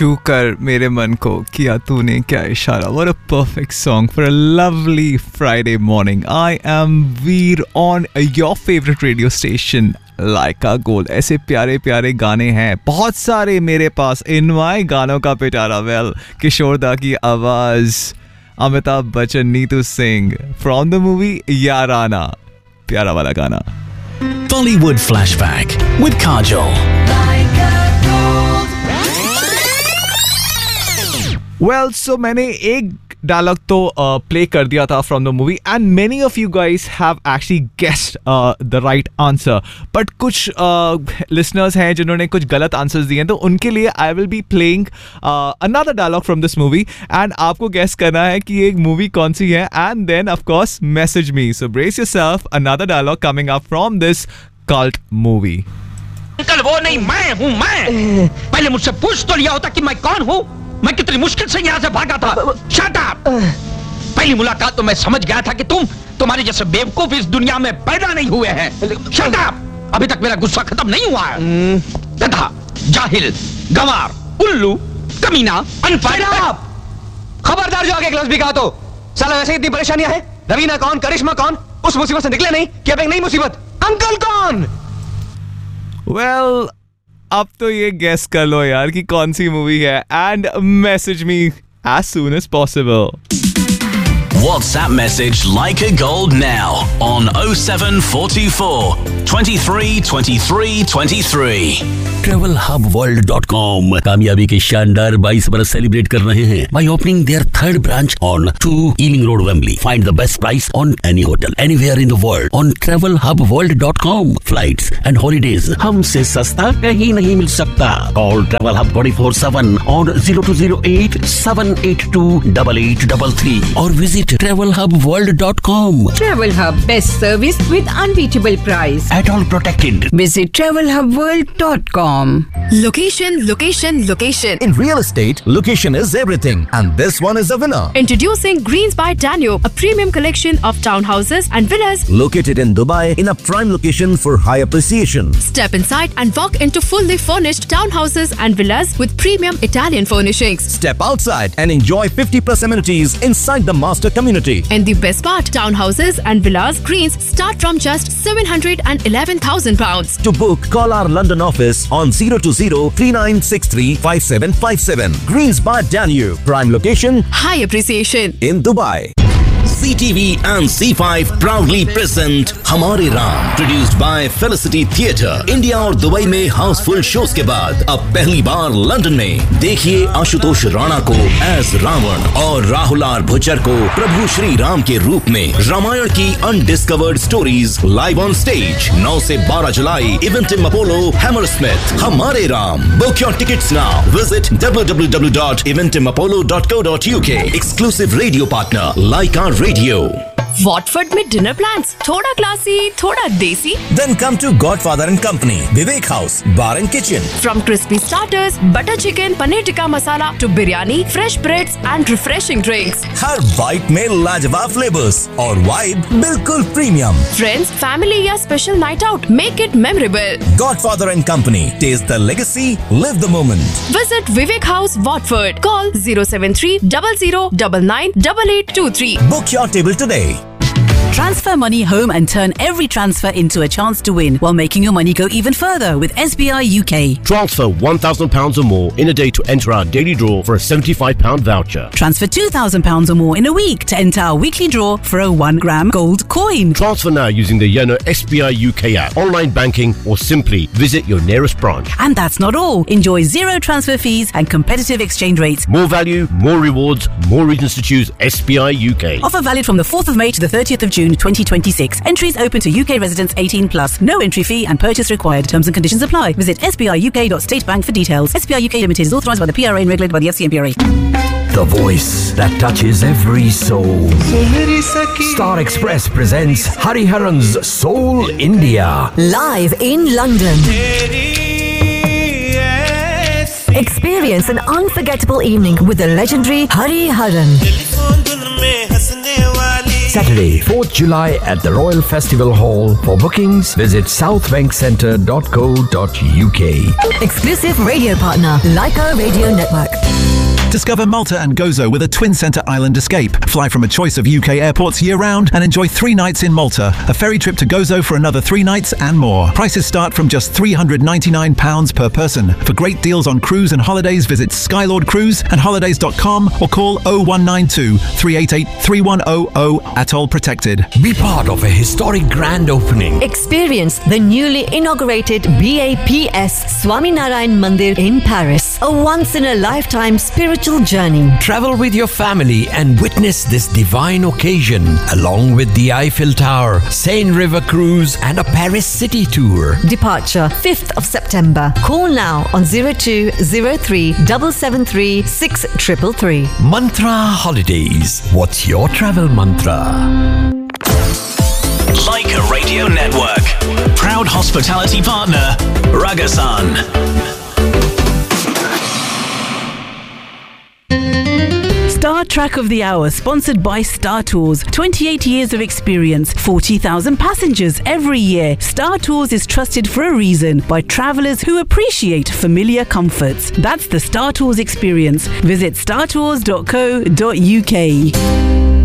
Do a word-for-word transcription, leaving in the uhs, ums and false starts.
छू कर मेरे मन को किया तूने क्या इशारा. What a perfect song for a lovely Friday morning. I am Veer on your favorite radio station, Laika Gold. ऐसे प्यारे प्यारे गाने हैं बहुत सारे मेरे पास इन माय गानों का पिटारा. वेल, किशोर दा की आवाज, Amitabh Bachchan, Neetu Singh, from the movie याराना, प्यारा वाला गाना. Bollywood Flashback with Kajol. Well, so मैंने एक डायलॉग तो प्ले uh, कर दिया था from the movie and many of you guys have actually guessed the right answer. But कुछ लिसनर्स uh, हैं जिन्होंने कुछ गलत आंसर्स दिए हैं, तो उनके लिए I will be playing another dialogue from this movie and आपको गेस करना है कि एक मूवी कौन सी है and then of course message me. So brace yourself, another dialogue coming up from this cult movie. Uncle वो नहीं, मैं हूँ मैं. पहले मुझसे पूछ तो लिया होता कि मैं कौन हूँ. मैं कितनी मुश्किल से यहाँ से भागा था. Shut up. पहली मुलाकात तो मैं समझ गया था कि तुम तुम्हारे जैसे बेवकूफ इस दुनिया में पैदा नहीं हुए हैं. Shut up. अभी तक मेरा गुस्सा खत्म नहीं हुआ है. गधा, जाहिल, गंवार, उल्लू, कमीना, अनपढ़. खबरदार जो आगे क्लास भी कहा तो. साला वैसे इतनी परेशानियां हैं. रवीना कौन, करिश्मा कौन, उस मुसीबत से निकले नहीं कि अब एक नई मुसीबत. अंकल कौन? वेल, अब तो ये गेस कर लो यार कि कौन सी मूवी है and message me as soon as possible. WhatsApp message Laika Gold now on oh seven four four, twenty-three, twenty-three, twenty-three. travel hub world dot com कामयाबी के शानदार बाईस बरस सेलिब्रेट कर रहे हैं by opening their third branch on two Ealing Road, Wembley. Find the best price on any hotel anywhere in the world on travel hub world dot com. Flights and holidays हमसे सस्ता कहीं नहीं मिल सकता. Call Travel Hub twenty-four seven on zero two zero eight seven eight two eight eight three three or visit travel hub world dot com. Travel Hub, best service with unbeatable price. At all protected. Visit travel hub world dot com. Location, location, location. In real estate, location is everything, and this one is a winner. Introducing Greens by Danube, a premium collection of townhouses and villas Located in Dubai in a prime location for high appreciation. Step inside and walk into fully furnished townhouses and villas with premium Italian furnishings. Step outside and enjoy fifty plus amenities inside the master community. And the best part, townhouses and villas Greens start from just seven hundred eleven thousand pounds. To book, call our London office on zero two zero three nine six three five seven five seven. Greens by Danube, prime location, High appreciation in Dubai. C T V and C five proudly present हमारे Ram, produced by Felicity Theatre. India और Dubai में Housefull shows के बाद अब पहली बार London में देखिए आशुतोष राणा को एज रावण और राहुल आर भुच्चर को प्रभु श्री राम के रूप में. रामायण की undiscovered stories live on stage नौ से बारह जुलाई इवेंटिम अपोलो हैमरस्मिथ. हमारे Ram. Book your tickets now. Visit w w w dot eventim apollo dot co dot u k. Exclusive radio partner Laika Radio. Watford में dinner plans, थोड़ा classy, थोड़ा देसी. Then come to Godfather and Company, Vivek House, Bar and Kitchen. From crispy starters, butter chicken, paneer tikka masala to biryani, fresh breads and refreshing drinks. Her bite में लाजवाब flavours और vibe बिल्कुल premium. Friends, family या special night out, make it memorable. Godfather and Company, taste the legacy, live the moment. Visit Vivek House, Watford. Call zero seven three zero zero nine nine eight eight two three. Book your table today. Transfer money home and turn every transfer into a chance to win while making your money go even further with S B I U K. Transfer one thousand pounds or more in a day to enter our daily draw for a seventy-five pound voucher. Transfer two thousand pounds or more in a week to enter our weekly draw for a one gram gold coin. Transfer now using the Yono S B I U K app, online banking or simply visit your nearest branch. And that's not all. Enjoy zero transfer fees and competitive exchange rates. More value, more rewards, more reasons to choose S B I U K. Offer valid from the fourth of May to the thirtieth of June twenty twenty-six. Entries open to U K residents eighteen plus. No entry fee and purchase required. Terms and conditions apply. Visit s b i u k dot state bank for details. S B I U K Limited is authorised by the P R A and regulated by the F C M P R A. The voice that touches every soul. Star Express presents Hariharan's Soul India. Live in London. Experience an unforgettable evening with the legendary Hariharan. Saturday, fourth July at the Royal Festival Hall. For bookings, visit southbank centre dot co dot uk. Exclusive radio partner, Leica Radio Network. Discover Malta and Gozo with a Twin Centre Island escape. Fly from a choice of U K airports year-round and enjoy three nights in Malta. A ferry trip to Gozo for another three nights and more. Prices start from just three hundred ninety-nine pounds per person. For great deals on cruise and holidays, visit Skylord Cruise and holidays dot com or call oh one nine two, three eight eight, three one oh oh. Atoll protected. Be part of a historic grand opening. Experience the newly inaugurated B A P S Swaminarayan Mandir in Paris. A once-in-a-lifetime spiritual journey. Travel with your family and witness this divine occasion, along with the Eiffel Tower, Seine River Cruise and a Paris city tour. Departure fifth of September. Call now on zero two zero three seven seven three six three three three. Mantra Holidays. What's your travel mantra? Leica Radio Network. Proud hospitality partner, Ragasan. Star Track of the Hour, sponsored by Star Tours. twenty-eight years of experience, forty thousand passengers every year. Star Tours is trusted for a reason by travellers who appreciate familiar comforts. That's the Star Tours experience. Visit star tours dot co dot uk.